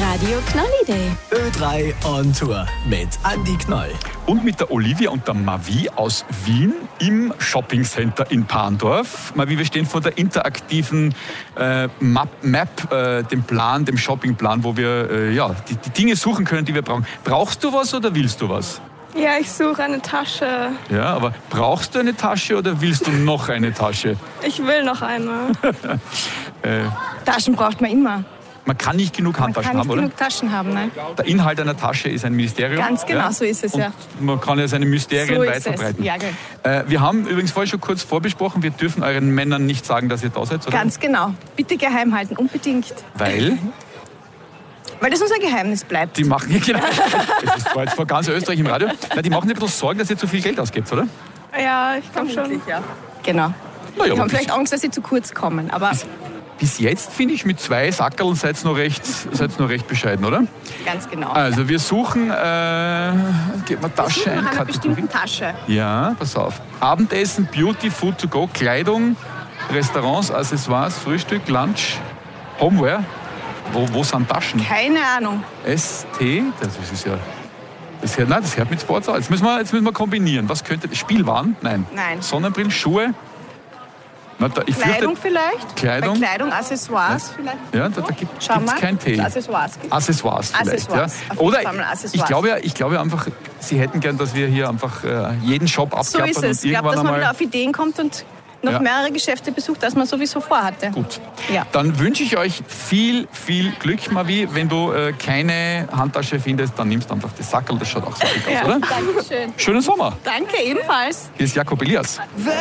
Radio Knoll-Idee. Ö3 on Tour mit Andi Knoll. Und mit der Olivia und der Mavi aus Wien im Shoppingcenter in Parndorf. Mavi, wir stehen vor der interaktiven Map, dem Shoppingplan, wo wir die Dinge suchen können, die wir brauchen. Brauchst du was oder willst du was? Ja, ich suche eine Tasche. Ja, aber brauchst du eine Tasche oder willst du noch eine Tasche? Ich will noch eine. Taschen braucht man immer. Man kann nicht genug Handtaschen haben, oder? Man kann nicht genug Taschen haben, nein. Der Inhalt einer Tasche ist ein Mysterium. Ganz genau, so ist es, und ja. Man kann ja seine Mysterien So weit ist es. verbreiten. Ja, genau. Wir haben übrigens vorher schon kurz vorbesprochen, wir dürfen euren Männern nicht sagen, dass ihr da seid, oder? Ganz genau. Bitte geheim halten, unbedingt. Weil? Weil das unser Geheimnis bleibt. Die machen, genau, das war jetzt vor ganz Österreich im Radio, die machen sich ein bisschen Sorgen, dass ihr zu viel Geld ausgebt, oder? Ja, ich glaube schon. Ja. Genau. Naja, Die haben vielleicht Angst, dass sie zu kurz kommen, aber bis jetzt, finde ich, mit 2 Sackerln seid ihr noch recht bescheiden, oder? ganz genau. Also wir suchen, gib mal Tasche ein. Nach einer Kategorie. bestimmten Tasche. Ja, pass auf. Abendessen, Beauty, Food to go, Kleidung, Restaurants, Accessoires, Frühstück, Lunch, Homeware. Wo sind Taschen? Keine Ahnung. ST, das ist ja... Das hört mit Sports auf. Jetzt müssen wir kombinieren. Was könnte... Spielwaren? Nein. Sonnenbrillen, Schuhe? Na, ich Kleidung fürchte, vielleicht? Kleidung. Bei Kleidung, Accessoires vielleicht? Ja, da gibt es Schau mal. kein T. Accessoires gibt's. Accessoires vielleicht. Accessoires. Ja. Auf Oder jeden Fall mal Accessoires. ich glaube einfach, Sie hätten gern, dass wir hier einfach jeden Shop So abklappern ist es. und Ich glaube, irgendwann dass man einmal... wieder auf Ideen kommt und noch Ja. mehrere Geschäfte besucht, als man sowieso vorhatte. Gut. Ja. Dann wünsche ich euch viel, viel Glück, Mavi. Wenn du keine Handtasche findest, dann nimmst du einfach das Sackerl. Das schaut auch so gut aus, oder? Dankeschön. Schönen Sommer. Danke, ebenfalls. Hier ist Jakob Elias.